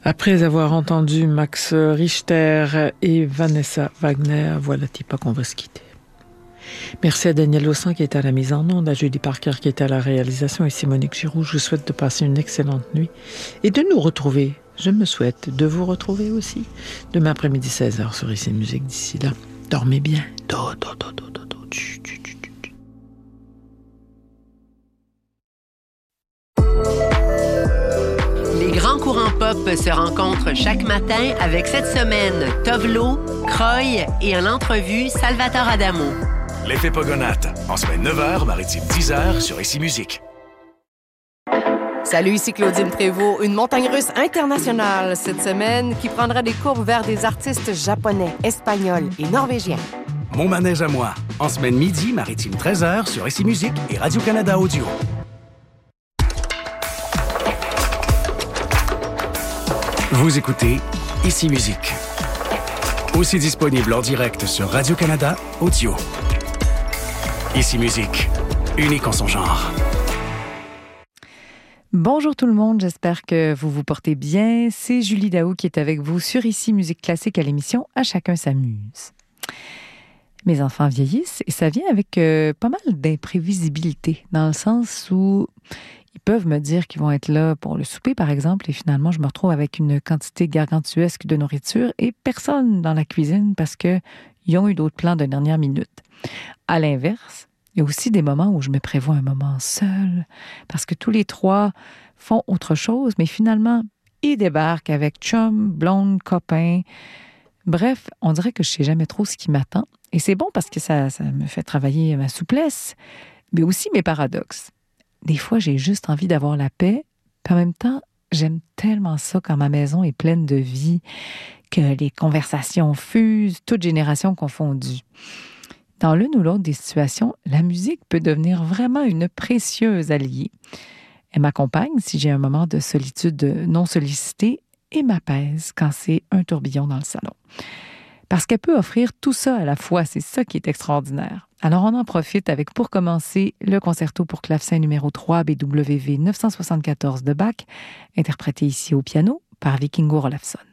Après avoir entendu Max Richter et Vanessa Wagner, voilà pas qu'on va se quitter. Merci à Daniel Ossan qui était à la mise en onde, à Julie Parker qui était à la réalisation et Simonique Giroux. Je vous souhaite de passer une excellente nuit et de nous retrouver. Je me souhaite de vous retrouver aussi demain après-midi 16h sur Ici Musique. D'ici là, dormez bien. Les grands courants pop se rencontrent chaque matin avec cette semaine Tovlo, Croy et en entrevue Salvatore Adamo. L'effet Pogonate, en semaine 9h, maritime 10h sur Ici Musique. Salut, ici Claudine Prévost, une montagne russe internationale cette semaine qui prendra des courbes vers des artistes japonais, espagnols et norvégiens. Mon manège à moi, en semaine midi, maritime 13h sur Ici Musique et Radio-Canada Audio. Vous écoutez Ici Musique. Aussi disponible en direct sur Radio-Canada Audio. Ici Musique, unique en son genre. Bonjour tout le monde, j'espère que vous vous portez bien. C'est Julie Daou qui est avec vous sur Ici Musique Classique à l'émission À chacun s'amuse. Mes enfants vieillissent et ça vient avec pas mal d'imprévisibilité, dans le sens où ils peuvent me dire qu'ils vont être là pour le souper, par exemple, et finalement, je me retrouve avec une quantité gargantuesque de nourriture et personne dans la cuisine parce qu'ils ont eu d'autres plans de dernière minute. À l'inverse, il y a aussi des moments où je me prévois un moment seul parce que tous les trois font autre chose, mais finalement, ils débarquent avec chum, blonde, copain. Bref, on dirait que je ne sais jamais trop ce qui m'attend. Et c'est bon parce que ça me fait travailler ma souplesse, mais aussi mes paradoxes. Des fois, j'ai juste envie d'avoir la paix, puis en même temps, j'aime tellement ça quand ma maison est pleine de vie, que les conversations fusent, toutes générations confondues. Dans l'une ou l'autre des situations, la musique peut devenir vraiment une précieuse alliée. Elle m'accompagne si j'ai un moment de solitude non sollicitée et m'apaise quand c'est un tourbillon dans le salon. Parce qu'elle peut offrir tout ça à la fois, c'est ça qui est extraordinaire. Alors on en profite avec, pour commencer, le concerto pour clavecin numéro 3 BWV 974 de Bach, interprété ici au piano par Vikingo Olafsson.